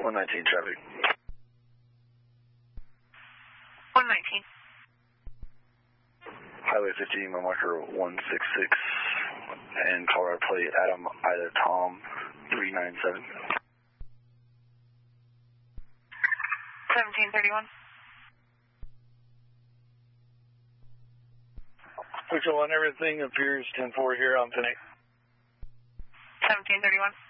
119 traffic. 119. Highway 50, my marker 166, and Colorado plate Adam either Tom 397. 1731. Picture 1, everything appears 10-4 here on 10-8. 1731.